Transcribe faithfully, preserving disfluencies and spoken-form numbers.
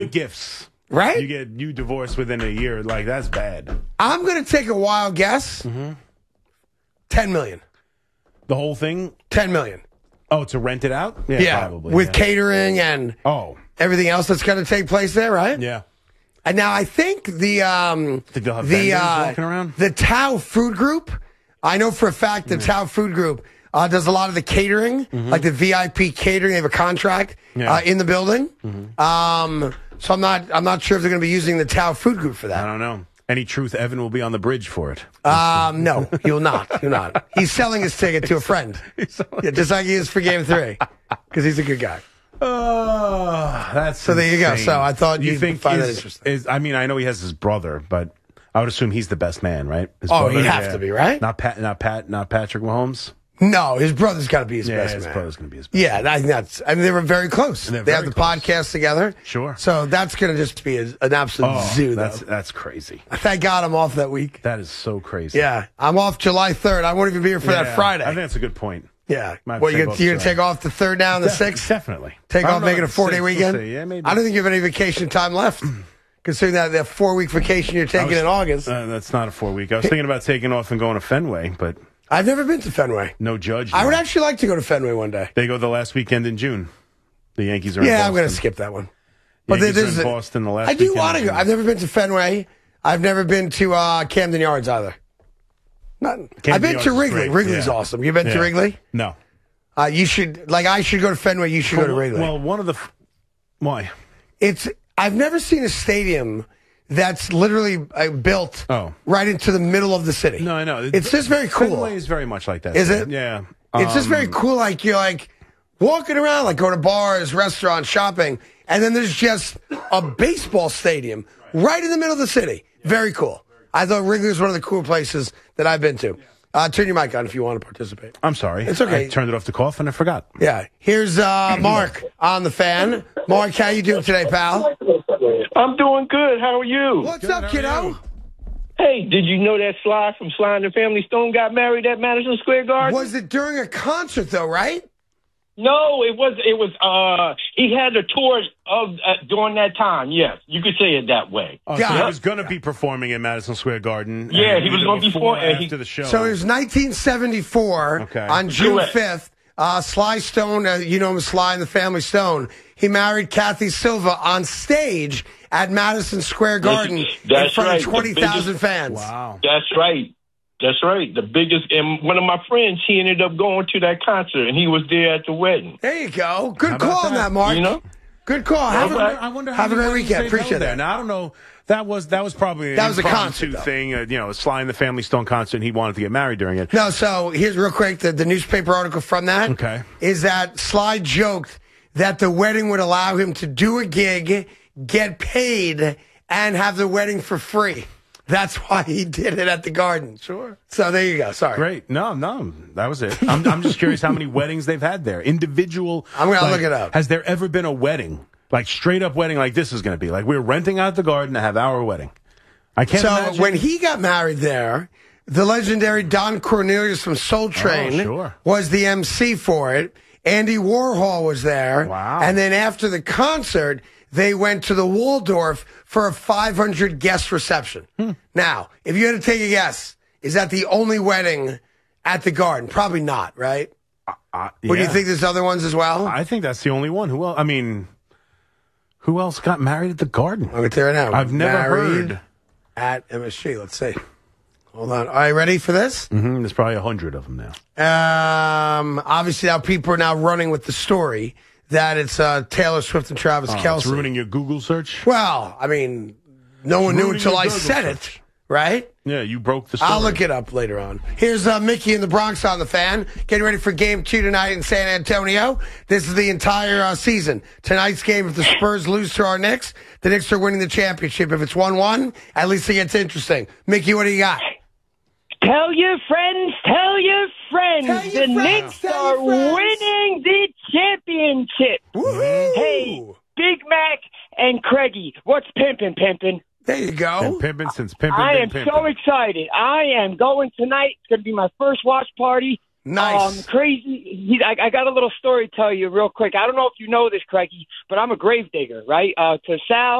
Gifts. Right? You get you divorced within a year. Like, that's bad. I'm going to take a wild guess. Mm-hmm. ten million dollars. The whole thing? ten million dollars. Oh, to rent it out? Yeah, yeah probably. With yeah. catering and oh. everything else that's going to take place there, right? Yeah. And now I think the um, think they'll have the uh, walking around? the Tao Food Group. I know for a fact the mm. Tao Food Group uh, does a lot of the catering, mm-hmm. like the V I P catering. They have a contract yeah. uh, in the building. Mm-hmm. Um, so I'm not I'm not sure if they're going to be using the Tao Food Group for that. I don't know. Any truth, Evan will be on the bridge for it. Um, no, he will not. He'll not. He's selling his ticket to a friend, yeah, just like he is for Game Three, because he's a good guy. Oh, that's so. There you go. insane. So I thought you you'd think find is, that interesting. Is, I mean, I know he has his brother, but I would assume he's the best man, right? His oh, brother, he'd have yeah. to be, right? Not Pat, not Pat, not Patrick Mahomes. No, his brother's got to be his yeah, best his man. His brother's going to be his best. Yeah, I think that's. I mean, they were very close. They very have the close. podcast together. Sure. So that's going to just be a, an absolute oh, zoo. That's though. that's crazy. Thank God I'm off that week. That is so crazy. Yeah, I'm off July third. I won't even be here for yeah, that Friday. I think that's a good point. Yeah. Well, you're going to take off the third now and the Def- sixth? Definitely. Take off, make it a four-day we'll weekend? see. Yeah, maybe. I don't think you have any vacation time left, considering that the four-week vacation you're taking was, in August. Uh, that's not a four-week. I was thinking about taking off and going to Fenway, but... I've never been to Fenway. No judge. I would actually like to go to Fenway one day. They go the last weekend in June. The Yankees are in Yeah, Boston. I'm going to skip that one. But Yankees there's are in Boston the last I do want to go. I've never been to Fenway. I've never been to uh, Camden Yards either. Not, Camden I've been Yards to Wrigley. great. Wrigley's yeah. awesome. You been yeah. to Wrigley? No. Uh, you should, like, I should go to Fenway. You should well, go to Wrigley. Well, one of the, why? It's, I've never seen a stadium that's literally uh, built oh. right into the middle of the city. No, I know. It's just very cool. Fenway is very much like that. Is it? Yeah. It's um, just very cool. Like, you're like walking around, like going to bars, restaurants, shopping, and then there's just a baseball stadium right in the middle of the city. Very cool. I thought Wrigley was one of the cool places that I've been to. Uh, turn your mic on if you want to participate. I'm sorry. It's okay. I turned it off to cough and I forgot. Yeah. Here's uh, Mark on the fan. Mark, how you doing today, pal? I'm doing good. How are you? What's Good, up, kiddo? Hey, did you know that Sly from Sly and the Family Stone got married at Madison Square Garden? Was it during a concert, though, right? No, it was. It was. Uh, he had the tours of uh, during that time. Yes, you could say it that way. Oh, God. so he was going to be performing in Madison Square Garden. Yeah, he was going to be before before after he, the show. So it was nineteen seventy-four Okay. on June Correct. fifth. Uh, Sly Stone, uh, you know him as Sly and the Family Stone. He married Kathy Silva on stage at Madison Square Garden in That's front right. of The twenty thousand biggest- fans. Wow. That's right. That's right. The biggest. And one of my friends, he ended up going to that concert, and he was there at the wedding. There you go. Good How about call on that? that, Mark. You know? Good call. Have, Okay. a, I wonder how have a many great weddings weekend. they've Appreciate held that. there. Now I don't know. That was that was probably an That was a impromptu concert, though. thing. Uh, you know, Sly and the Family Stone concert. And he wanted to get married during it. No, so here's real quick the, the newspaper article from that. Okay. Is that Sly joked that the wedding would allow him to do a gig, get paid, and have the wedding for free. That's why he did it at the Garden. Sure. So there you go. Sorry. Great. No, no, that was it. I'm, I'm just curious how many weddings they've had there. Individual. I'm gonna like, look it up. Has there ever been a wedding, like straight up wedding, like this is going to be? Like we're renting out the Garden to have our wedding. I can't. So imagine. when he got married there, the legendary Don Cornelius from Soul Train Oh, sure. was the M C for it. Andy Warhol was there. Wow. And then after the concert, they went to the Waldorf for a five hundred guest reception. Hmm. Now, if you had to take a guess, is that the only wedding at the Garden? Probably not, right? Uh, Or do you yeah. think there's other ones as well? I think that's the only one. Who else? I mean, who else got married at the Garden? I'm going to tell you right now. I've never Married heard. at M S G. Let's see. Hold on. Are you ready for this? Mm-hmm. There's probably a hundred of them now. Um, obviously, now people are now running with the story that it's uh, Taylor Swift and Travis Oh, Kelce. it's ruining your Google search. Well, I mean, no one knew ruining until your I Google said search. it, right? Yeah, you broke the story. I'll look it up later on. Here's uh, Mickey in the Bronx on the fan. Getting ready for game two tonight in San Antonio. This is the entire uh, season. Tonight's game, if the Spurs lose to our Knicks, the Knicks are winning the championship. If it's one one, at least it gets interesting. Mickey, what do you got? Tell your friends, tell your friends, Tell your the friends, Knicks tell are your friends. winning the championship. Woohoo! Hey, Big Mac and Craigie, what's pimpin', pimpin'? There you go. Been pimping since pimping. I been am pimping. so excited. I am going tonight. It's going to be my first watch party. Nice. Um, crazy. He, I, I got a little story to tell you real quick. I don't know if you know this, Craigie, but I'm a grave digger, right? Uh, to Sal,